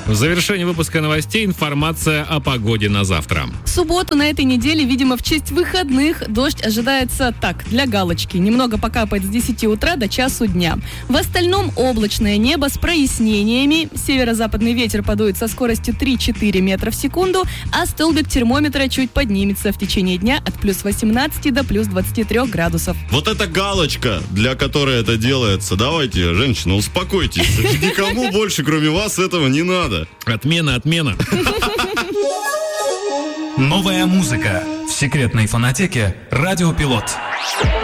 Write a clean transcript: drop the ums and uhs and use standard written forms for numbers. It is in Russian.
В завершении выпуска новостей информация о погоде на завтра. В субботу на этой неделе, видимо, в честь выходных, дождь ожидается так, для галочки. Немного покапает с 10 утра до часу дня. В остальном облачное небо с прояснениями. Северо-западный ветер подует со скоростью 3-4 метра в секунду, а столбик термометра чуть поднимется в течение дня от плюс 18 до плюс 23 градусов. Вот это галочка, для которой это делается. Давайте, женщина, успокойтесь. Никому больше, кроме вас, этого не надо. Отмена. Новая музыка в секретной фонотеке «Радио Пилот».